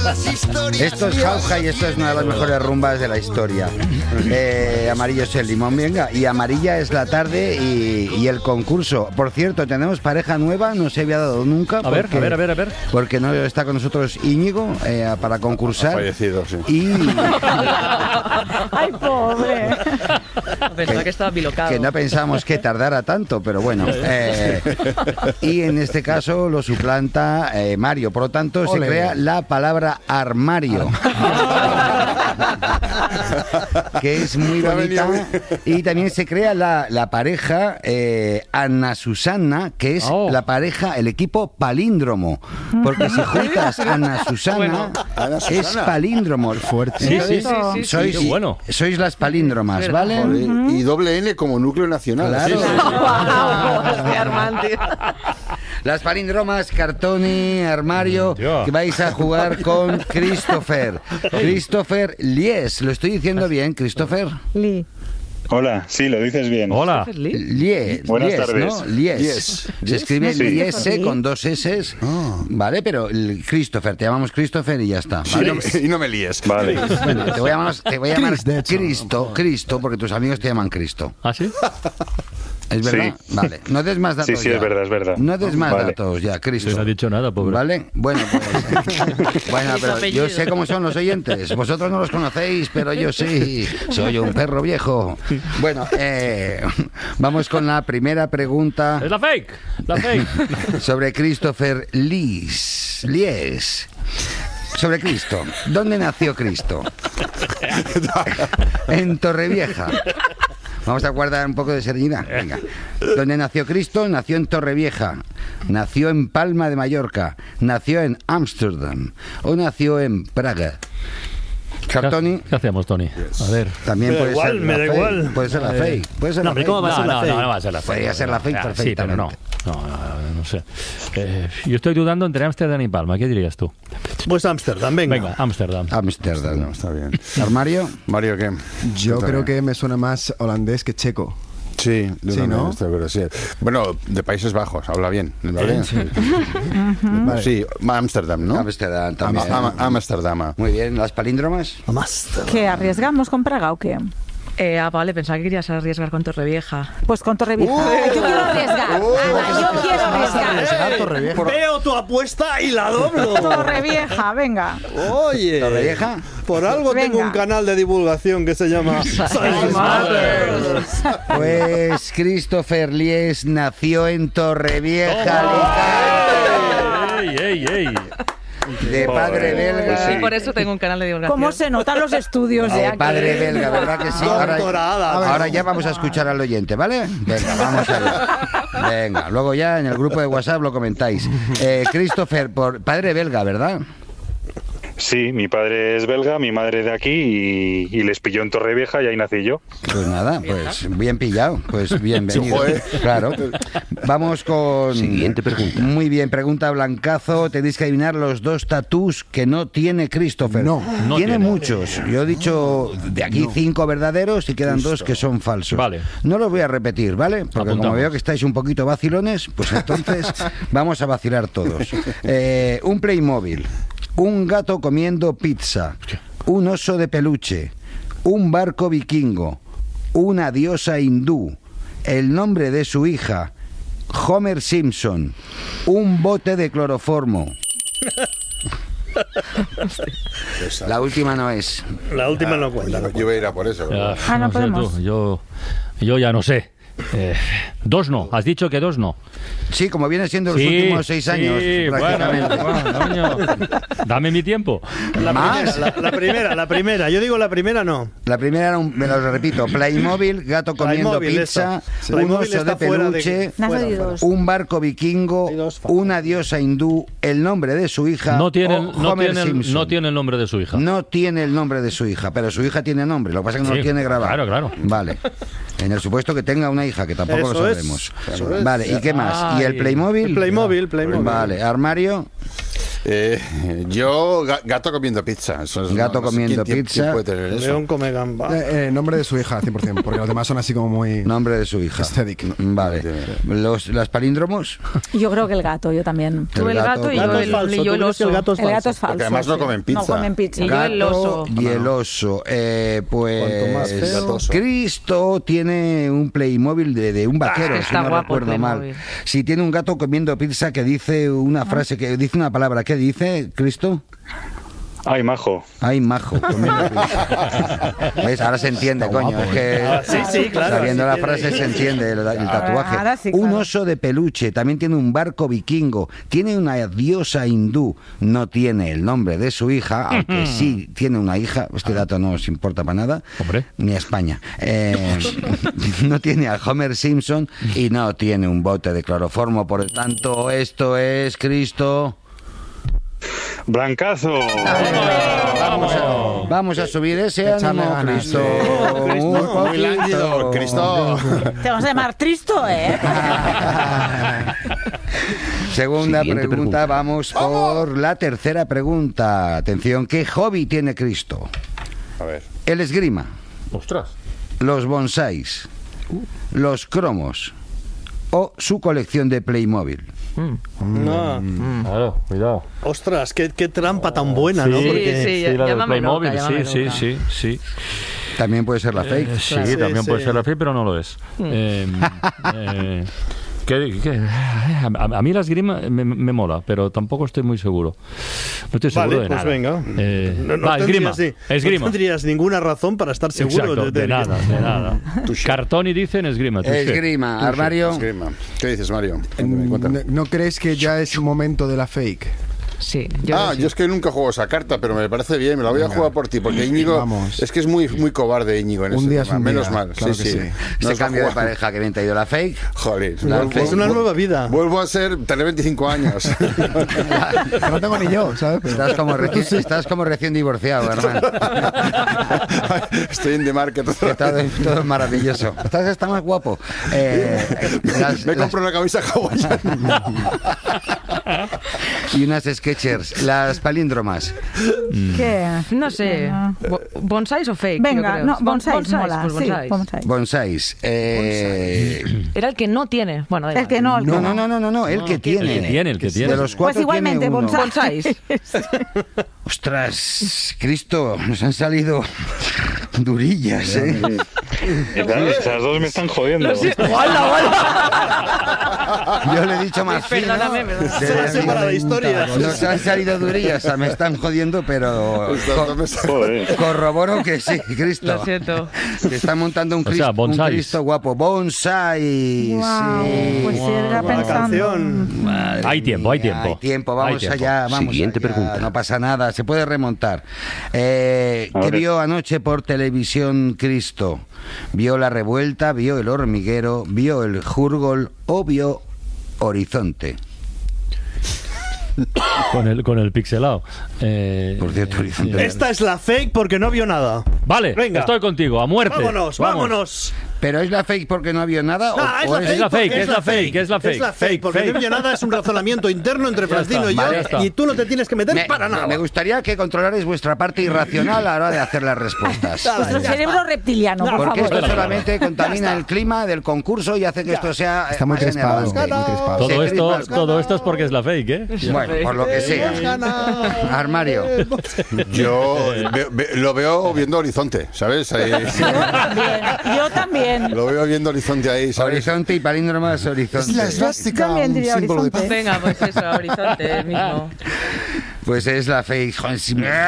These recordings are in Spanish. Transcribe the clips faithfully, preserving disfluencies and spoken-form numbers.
las historias. Esto es jauja y esto es una de las mejores rumbas de la historia. Eh, amarillo es el limón, venga. Y amarilla es la tarde y, y el concurso. Por cierto, tenemos pareja nueva, no se había dado nunca. A porque, ver, a ver, a ver, a ver. Porque no está con nosotros Íñigo eh, para concursar. Ha fallecido, sí. Y... Ay, pobre. Pensaba que estaba bilocado. Que no pensábamos que tardara tanto, pero bueno. Eh, y en este caso lo suplanta eh, Mario. Por lo tanto, Ole. se crea la palabra armario. Que es muy bonita. Y también se crea la, la pareja eh, Ana Susana, que es oh. la pareja, el equipo palíndromo. Porque si juntas Ana Susana, bueno, Ana Susana. es palíndromo. Fuerte. Sí, sí, sí, sí, sois, sí, bueno. sois las palíndromas, ¿vale? Joder, y doble N como núcleo nacional. Claro. Sí, sí, sí. Las palíndromas, Cartoni, Armario, Dios. que vais a jugar con Christopher. Christopher Lies. ¿Lo estoy diciendo bien, Christopher? Lee. Hola, sí, lo dices bien. Hola. Lies. Buenas Lies, tardes. ¿no? Lies. Lies. Se escribe Sí. Lies con dos S. Oh. Vale, pero el Christopher, te llamamos Christopher y ya está. ¿vale? Sí, no me, y no me líes. Vale. Bueno, te voy a llamar, te voy a llamar Chris, Cristo, Cristo, porque tus amigos te llaman Cristo. ¿Ah, sí? ¿Es verdad? Sí. Vale. No des más datos Sí, sí, ya. es verdad, es verdad. No des más Vale. datos ya, Cristo. Sí, no ha dicho nada, pobre. ¿Vale? Bueno, pues... bueno, pero yo sé cómo son los oyentes. Vosotros no los conocéis, pero yo sí. Soy un perro viejo. Bueno, eh, vamos con la primera pregunta. Es la fake. La fake. Sobre Christopher Lies. Lies. Sobre Cristo. ¿Dónde nació Cristo? En Torrevieja. Vamos a guardar un poco de serenidad. Venga. ¿Dónde nació Cristo? Nació en Torrevieja. Nació en Palma de Mallorca. Nació en Ámsterdam. O nació en Praga. Cartoni. ¿Qué hacemos, Tony? A ver. También Me da puede igual, ser me la da fake. igual. Puede ser la fake. Puede ser No, la pero fake. ¿cómo va a ser No, la no, fake? no va a ser la fake. Podría ser la fake Ah, perfectamente. Sí, pero no. No, no, no sé. Eh, yo estoy dudando entre Ámsterdam y Palma. ¿Qué dirías tú? Pues Ámsterdam, venga. Venga, Ámsterdam. Ámsterdam. No, está bien. ¿Armario? Mario, ¿qué? Yo Tú creo también. que me suena más holandés que checo. Sí, de Sí, una ¿no? manera, estoy de acuerdo, sí. Bueno, de Países Bajos, habla bien. ¿Habla bien? Sí. Vale. Sí, Ámsterdam, ¿no? Ámsterdam también. Am- am- Ámsterdam. Muy bien. ¿Las palíndromas? Ámsterdam. ¿Qué, arriesgamos con Praga o qué? Eh, ah, vale, pensaba que querías arriesgar con Torrevieja. Pues con Torrevieja. Uh, yo quiero arriesgar. Ana, yo quiero arriesgar. Torrevieja. Veo tu apuesta y la doblo. Torrevieja, venga. Oye. ¿Torrevieja? Por algo Venga. tengo un canal de divulgación que se llama Science Matters. Pues Christopher Lies nació en Torrevieja, ¡Ey, ey, ey! de padre belga. Y por eso tengo un canal de divulgación. ¿Cómo se notan los estudios de De aquí? padre belga, ¿verdad que sí? Ahora, Doctorada. ahora ya vamos a escuchar al oyente, ¿vale? Venga, vamos a ver. Venga, luego ya en el grupo de WhatsApp lo comentáis. Eh, Christopher, por padre belga, ¿verdad? Sí, mi padre es belga, mi madre de aquí y, y les pilló en Torrevieja y ahí nací yo. Pues nada, pues bien pillado, pues bienvenido. Sí, joder. Claro. Vamos con... Siguiente pregunta. Muy bien, pregunta Blancazo. Tenéis que adivinar los dos tatús que no tiene Christopher. No, no tiene, tiene. muchos. Yo he dicho de aquí No. cinco verdaderos y quedan dos que son falsos. Vale. No los voy a repetir, ¿vale? Porque como Apuntamos. veo que estáis un poquito vacilones, pues entonces vamos a vacilar todos. Eh, un Playmobil, un gato comiendo pizza, un oso de peluche, un barco vikingo, una diosa hindú, el nombre de su hija, Homer Simpson, un bote de cloroformo. La última no es. La última no cuenta. Yo voy a ir a por eso. Ah, Ah, no no sé podemos. tú, yo, yo ya no sé. Eh, dos no. Has dicho que dos no. Sí, como viene siendo los Sí, últimos seis sí, años, prácticamente. bueno, bueno, coño. Dame mi tiempo. La ¿Más? primera, la, la primera, la primera. Yo digo la primera no. La primera era un, me lo repito, Playmobil, gato comiendo Playmobil, pizza, eso. un Playmobil oso de está fuera de- peluche, Me has Fuera, oído fuera. dos. un barco vikingo, Hay dos falsos. una diosa hindú, el nombre de su hija, No tiene, o no, Homer tiene, Simpson. no tiene el nombre de su hija. No tiene el nombre de su hija, pero su hija tiene nombre, lo que pasa es que no Sí, lo tiene grabado. claro, claro. Vale. En el supuesto que tenga una hija, que tampoco Eso lo es, sabemos. eso es. Vale, ¿y qué más? ¿Y el Ay. Playmobil? El Playmobil, Playmobil. Vale, armario. Eh, yo, ga- gato comiendo pizza. Eso es- Gato no sé comiendo quién- quién- pizza. quién puede tener eso? León come gamba. Eh, eh, nombre de su hija, cien por ciento, porque los demás son así como muy... Nombre de su hija. Aesthetic. Vale. Los, ¿Las palíndromos? Yo creo que el gato, yo también. Tú el gato y yo Gato es el, falso. y yo ¿Tú el crees que oso. el gato es El gato falso? es falso. Porque además no sí. comen pizza. No comen pizza. Y yo el oso. Y el oso. Eh, Cuanto más pues feo. Cristo tiene un Playmobil de, de un vaquero, Ah, si está no guapo el recuerdo mal. Playmobil. Si tiene un gato comiendo pizza que dice una frase, que dice una palabra. ¿Qué dice, Cristo? Ay, majo. Ay, majo. comiendo pizza. ¿Ves? Ahora se entiende, coño. Es que Ah, sí, sí, claro. sabiendo sí la tiene. frase se entiende el, el tatuaje. Ahora sí, Un claro. oso de peluche, también tiene un barco vikingo, tiene una diosa hindú, no tiene el nombre de su hija, aunque sí tiene una hija, este dato no os importa para nada, Hombre. ni a España. Eh, no tiene a Homer Simpson y no tiene un bote de cloroformo, por lo tanto, esto es Cristo. Blancazo. Vamos a, vamos a subir ese Echarle ánimo, ganas, Cristo. sí. Un Muy poquito. lánguido, Cristo. Te vamos a llamar Tristo, ¿eh? Segunda Siguiente pregunta, pregunta. vamos por la tercera pregunta. Atención, ¿qué hobby tiene Cristo? A ver. El esgrima, Ostras. los bonsáis, los cromos o su colección de Playmobil. No. Claro, cuidado. Ostras, qué, qué trampa tan buena, ¿no? Sí, Porque... sí, Sí, la del llámame Playmobil, loca, llámame sí, sí, loca. sí, sí. También puede ser la Eh, fake. sí, Sí, también sí. puede ser la fake, pero no lo es. Eh, eh, ¿qué- qué? A, a mí la esgrima me, me mola, pero tampoco estoy muy seguro. No estoy seguro Vale, de pues nada. venga. Eh, No, no va, esgrima. tendrías, sí, Esgrima. no tendrías ninguna razón para estar seguro Exacto, de, que- nada, de nada. Cartoni dice en esgrima. touché. Esgrima, armario. Esgrima. ¿Qué dices, Mario? Mm, Cuéntame, cuéntame. ¿No, ¿No crees que ya es momento de la fake? Sí, yo Ah, creo que sí. yo es que nunca juego esa carta, pero me parece bien, me la voy a jugar por ti, porque Íñigo Vamos. es que es muy muy cobarde Íñigo en Un ese día es tema. un Menos día, mal, claro sí, que sí. sí. No Ese os va a cambio de jugar. pareja que bien te ha ido la fake. Joder, La vuelvo- fake. Es una nueva vida. Vuelvo a ser, tener veinticinco años. Que no tengo ni yo, ¿sabes? Pero- Estás como recién, estás como recién divorciado, hermano. Estoy en The Market. Que todo, todo es maravilloso. Estás está más guapo. Eh, las- Me las- compro una camisa hawaiana. y unas Skechers, las palíndromas. ¿Qué? No sé. Venga. Bo- ¿Bonsáis o fake? yo Venga, creo. no, Bon- bonsáis, mola. pues Sí, bonsáis. bonsáis. Bonsáis. Eh, Era el que no tiene. Bueno, da El igual. que no, el que no, no, no, no, no, no, el que tiene. El que tiene, el que tiene. De los cuatro Pues igualmente, tiene uno. bonsáis. ¿Bonsáis? Ostras, Cristo, nos han salido durillas, ¿eh? Esas, esas dos me están jodiendo. Yo le he dicho más fino. Perdóname, perdóname. De- Se va a separar la historia. Nos han salido durillas, o sea, me están jodiendo, pero Estas co- dos me están- Joder. corroboro que sí, Cristo. Lo siento. Que está montando un O sea, Cristo, un bonsáis. Cristo guapo. Bonsai. Guau, sí. pues sí, era Buena pensando. canción. Madre Hay tiempo, hay mía, tiempo. Hay tiempo, Hay vamos tiempo. allá, vamos Siguiente allá, pregunta. no pasa nada, se puede remontar. Eh, A ¿Qué ver. vio anoche por televisión Cristo? ¿Vio La Revuelta, vio El Hormiguero, vio El Jurgol o vio Horizonte? Con el, con el pixelado. Eh, Por cierto, Horizonte. Esta es la fake porque no vio nada. Vale, Venga. estoy contigo, a muerte. Vámonos, Vamos. vámonos. ¿Pero es la fake porque no había nada? o- Ah, o Es la fake, porque es la fake, es la fake. Es la fake, porque Fake. no vio nada, es un razonamiento interno entre Ya Francino está, y yo, vale, ya está. y tú no te tienes que meter Me, para nada. me gustaría que controlarais vuestra parte irracional a la hora de hacer las respuestas. Vuestro cerebro reptiliano, por Porque favor. esto solamente contamina el clima del concurso y hace que esto sea Está muy más crispado, muy enervante. crispado. Todo Sí, esto, Crispas, todo esto es porque es la fake, ¿eh? Bueno, por lo que sea. Armario. Yo ve- ve- lo veo viendo Horizonte, ¿sabes? Ahí- También, yo también. lo veo viendo Horizonte ahí, ¿sabes? Horizonte y palíndromas horizonte. También diría horizonte. Venga, pues eso, horizonte mismo. Pues es la fake. Joder, si me-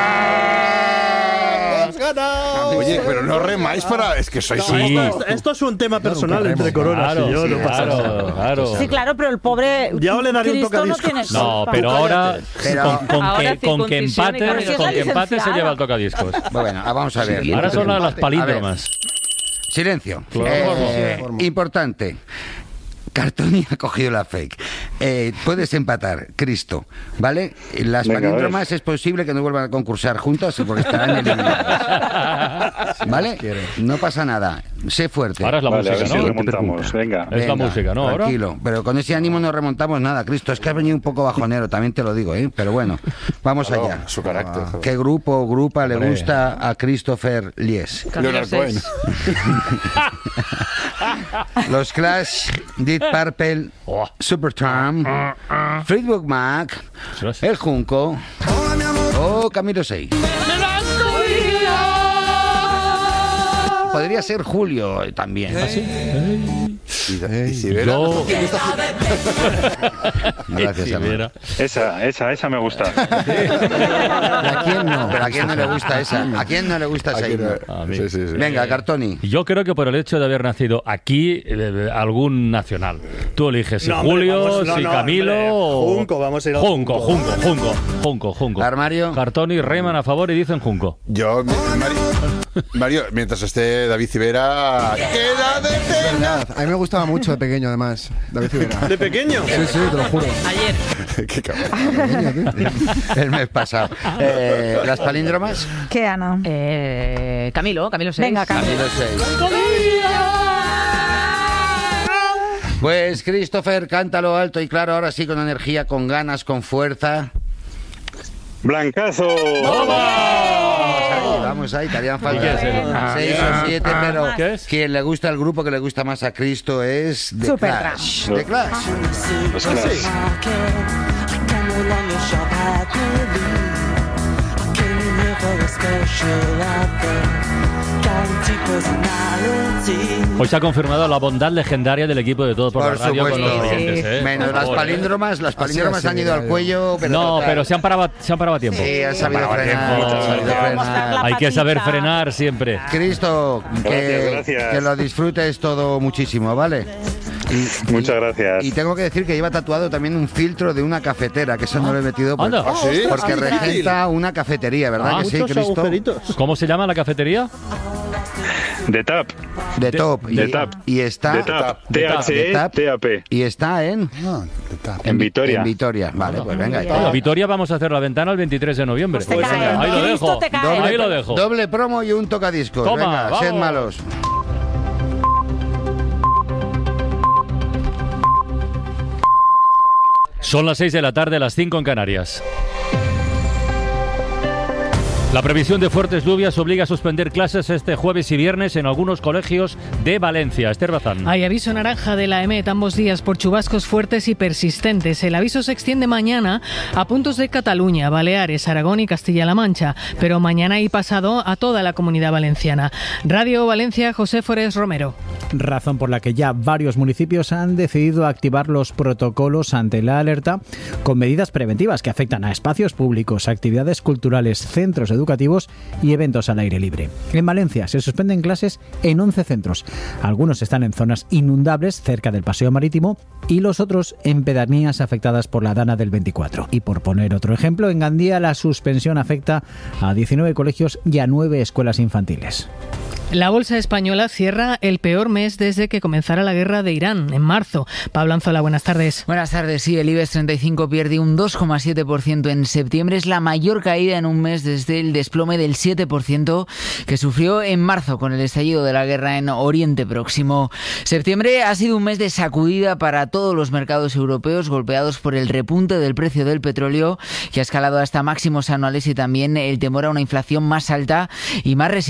Oye, pero no remáis para... Es que sois... Sí. Esto, esto es un tema personal entre Coronas Claro, y yo, sí, no pasa nada. claro, claro. Sí, claro, pero el pobre Ya le daré un Cristo no tocadiscos. tiene No, culpa. pero ahora Pero- con, con Ahora que, con que circuncisión y empate, camino. con que empate se Licenciada. lleva el tocadiscos. Bueno, ah, vamos a ver. Siguiente Ahora son las, las A ver, palíndromas. silencio. Cloroformo. Eh, importante. Cartoni ha cogido la fake. Eh, puedes empatar, Cristo, ¿vale? Las Venga, a palíndromas es posible que no vuelvan a concursar juntas porque estarán eliminadas. ¿Vale? No pasa nada. sé fuerte. Ahora es la Vale, a ver música, si ¿no? remontamos. Venga. Es la Venga, música, ¿no? Ahora. Tranquilo, pero con ese ánimo no remontamos nada, Cristo. Es que ha venido un poco bajonero, también te lo digo, ¿eh? Pero bueno, vamos Claro, allá. su carácter. joder. ¿Qué grupo o grupa le Hombre. gusta a Christopher Lies? Leonard Cohen. Los Clash, Deep Purple, Oh. Supertramp, Fleetwood Mac, Ostras. El Junco o Camilo seis. Podría ser Julio eh, también. ¿Ah, sí? Y, y si Vera- Yo... Gracias, Sí, hermano. mira. Esa, esa, esa me gusta. ¿Y a quién no? ¿Pero a quién no le gusta esa? ¿A quién no le gusta esa Aquí himno? no- A mí. sí, sí, sí. Venga, Cartoni. Yo creo que por el hecho de haber nacido aquí, eh, algún nacional. Tú eliges si No, hombre, Julio, vamos- no, si no, Camilo hombre. o... Junco, vamos a ir al Junco, Junco. Junco, Junco, Junco, Junco. Armario. Cartoni y Reyman a favor y dicen Junco. Yo, mi- Mario, Mario, mientras esté David Civera, ¡queda de pena! Verdad, a mí me gustaba mucho de pequeño, además, David Civera. ¿De pequeño? Sí, sí, te lo juro. Ayer. Qué cabrón. El mes pasado. Eh, ¿Las palíndromas? ¿Qué, Ana? Eh, Camilo, Camilo seis. Venga, Camilo. Camilo seis. Pues Christopher, cántalo alto y claro, ahora sí, con energía, con ganas, con fuerza. Blancazo. Vamos ahí, vamos ahí, te harían falta ¿Y qué es el- seis o siete, pero ¿Qué es? quien le gusta el grupo que le gusta más a Cristo es The Supertramp. Clash. The Clash. Los Clash. Hoy se ha confirmado la bondad legendaria del equipo de Todo por, Por la Radio con los supuesto. oyentes, ¿eh? Menos Por las favor, ¿eh? palíndromas, las palíndromas así, han ido al radio. cuello, pero No, total. pero se han parado, se han parado a tiempo. Sí, han sabido Parado a frenar, tiempo. han sabido frenar. Hay que saber frenar siempre. Cristo, que, Gracias, gracias. que lo disfrutes todo muchísimo, ¿vale? Y, Muchas gracias. y tengo que decir que lleva tatuado también un filtro de una cafetera, que eso no lo he metido por- Anda. ¿Ah, sí? porque Ah, regenta una cafetería, ¿verdad Ah, que sí, Muchos Cristo? agujeritos. ¿Cómo se llama la cafetería? De Tap. De top. De y, Tap. y está De Tap. De T Tap. H De E Tap. T A P. y está en Ah, de tap. En Vitoria. En Vitoria, vale, pues venga. ahí A está. Vitoria vamos a hacer la ventana el veintitrés de noviembre. Pues te cae. Ahí lo Cristo dejo. te cae. Doble, Ahí lo dejo. doble promo y un tocadiscos. Toma, Venga, vamos. sed malos. Son las seis de la tarde, las cinco en Canarias. La previsión de fuertes lluvias obliga a suspender clases este jueves y viernes en algunos colegios de Valencia. Esther Bazán. Hay aviso naranja de la EMET ambos días por chubascos fuertes y persistentes. El aviso se extiende mañana a puntos de Cataluña, Baleares, Aragón y Castilla-La Mancha, pero mañana y pasado a toda la Comunidad Valenciana. Radio Valencia, José Forés Romero. Razón por la que ya varios municipios han decidido activar los protocolos ante la alerta con medidas preventivas que afectan a espacios públicos, actividades culturales, centros educativos y eventos al aire libre. En Valencia se suspenden clases en once centros. Algunos están en zonas inundables cerca del paseo marítimo y los otros en pedanías afectadas por la Dana del veinticuatro. Y por poner otro ejemplo, en Gandía la suspensión afecta a diecinueve colegios y a nueve escuelas infantiles. La bolsa española cierra el peor mes desde que comenzara la guerra de Irán, en marzo. Pablo Anzola, buenas tardes. Buenas tardes. Sí, el IBEX treinta y cinco pierde un dos coma siete por ciento en septiembre. Es la mayor caída en un mes desde el desplome del siete por ciento que sufrió en marzo con el estallido de la guerra en Oriente Próximo. Septiembre ha sido un mes de sacudida para todos los mercados europeos, golpeados por el repunte del precio del petróleo, que ha escalado hasta máximos anuales, y también el temor a una inflación más alta y más resistente